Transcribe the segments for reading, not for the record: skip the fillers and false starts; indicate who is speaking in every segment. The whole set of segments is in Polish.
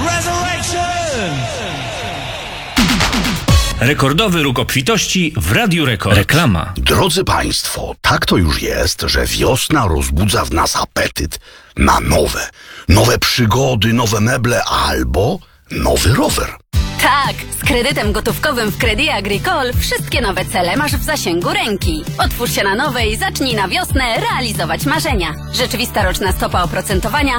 Speaker 1: Resurrection!
Speaker 2: Rekordowy róg obfitości w Radiu Rekord. Reklama.
Speaker 3: Drodzy Państwo, tak to już jest, że wiosna rozbudza w nas apetyt na nowe przygody, nowe meble albo nowy rower.
Speaker 4: Tak, z kredytem gotówkowym w Crédit Agricole wszystkie nowe cele masz w zasięgu ręki. Otwórz się na nowe i zacznij na wiosnę realizować marzenia. Rzeczywista roczna stopa oprocentowania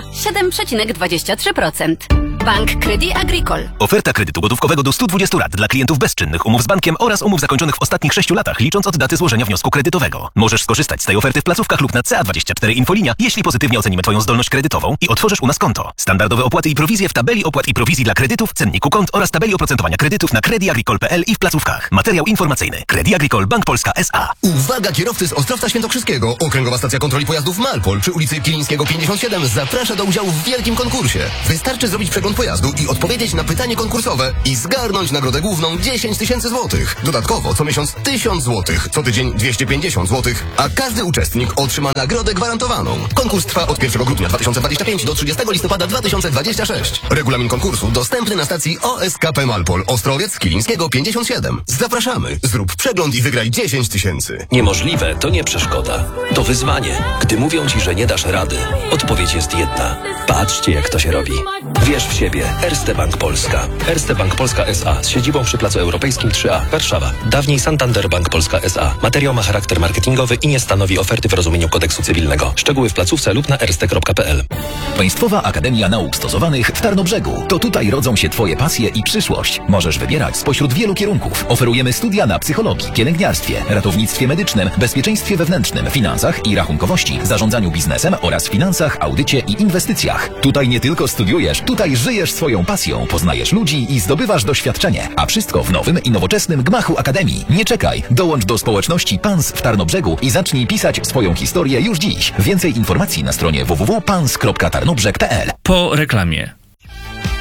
Speaker 4: 7,23%. Bank Crédit Agricole.
Speaker 5: Oferta kredytu gotówkowego do 120 lat dla klientów bezczynnych, umów z bankiem oraz umów zakończonych w ostatnich 6 latach, licząc od daty złożenia wniosku kredytowego. Możesz skorzystać z tej oferty w placówkach lub na CA24 Infolinia, jeśli pozytywnie ocenimy Twoją zdolność kredytową i otworzysz u nas konto. Standardowe opłaty i prowizje w tabeli opłat i prowizji dla kredytów, cenniku kont oraz tabeli oprocentowania kredytów na creditagricole.pl i w placówkach. Materiał informacyjny. Crédit Agricole Bank Polska S.A.
Speaker 6: Uwaga, kierowcy z Ostrowca Świętokrzyskiego! Okręgowa Stacja Kontroli Pojazdów Malpol przy ulicy Kilińskiego 57 zaprasza do udziału w wielkim konkursie. Wystarczy zrobić przegląd pojazdu i odpowiedzieć na pytanie konkursowe i zgarnąć nagrodę główną 10 000 złotych. Dodatkowo co miesiąc 1000 złotych, co tydzień 250 złotych, a każdy uczestnik otrzyma nagrodę gwarantowaną. Konkurs trwa od 1 grudnia 2025 do 30 listopada 2026. Regulamin konkursu dostępny na stacji OSKP Malpol, Ostrowiec Kilińskiego 57. Zapraszamy. Zrób przegląd i wygraj 10 000.
Speaker 7: Niemożliwe to nie przeszkoda. To wyzwanie. Gdy mówią ci, że nie dasz rady, odpowiedź jest jedna. Patrzcie, jak to się robi. Wierz w siebie. Erste Bank Polska. Erste Bank Polska S.A. z siedzibą przy Placu Europejskim 3A, Warszawa. Dawniej Santander Bank Polska S.A. Materiał ma charakter marketingowy i nie stanowi oferty w rozumieniu kodeksu cywilnego. Szczegóły w placówce lub na erste.pl.
Speaker 8: Państwowa Akademia Nauk Stosowanych w Tarnobrzegu. To tutaj rodzą się Twoje pasje i przyszłość. Możesz wybierać spośród wielu kierunków. Oferujemy studia na psychologii, pielęgniarstwie, ratownictwie medycznym, bezpieczeństwie wewnętrznym, finansach i rachunkowości, zarządzaniu biznesem oraz finansach, audycie i inwestycjach. Tutaj nie tylko studiujesz, tutaj żyjesz swoją pasją, poznajesz ludzi i zdobywasz doświadczenie. A wszystko w nowym i nowoczesnym gmachu Akademii. Nie czekaj, dołącz do społeczności PANS w Tarnobrzegu i zacznij pisać swoją historię już dziś. Więcej informacji na stronie www.pans.tarnobrzeg.pl.
Speaker 2: Po reklamie.